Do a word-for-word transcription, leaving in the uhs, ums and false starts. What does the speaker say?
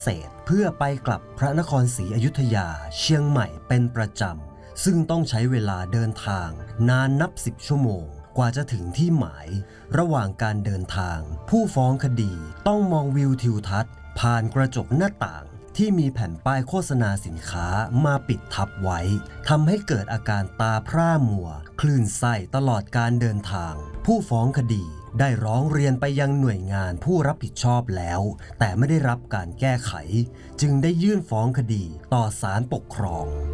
เศษเพื่อไปกลับพระนครศรีอยุธยาเชียงใหม่เป็นประจำซึ่งต้องใช้เวลาเดินทางนานนับสิบชั่วโมงกว่าจะถึงที่หมายระหว่างการเดินทางผู้ฟ้องคดีต้องมองวิวทิวทัศน์ผ่านกระจกหน้าต่างที่มีแผ่นป้ายโฆษณาสินค้ามาปิดทับไว้ทำให้เกิดอาการตาพร่ามัวคลื่นไส้ตลอดการเดินทางผู้ฟ้องคดีได้ร้องเรียนไปยังหน่วยงานผู้รับผิดชอบแล้วแต่ไม่ได้รับการแก้ไขจึงได้ยื่นฟ้องคดีต่อศาลปกครอง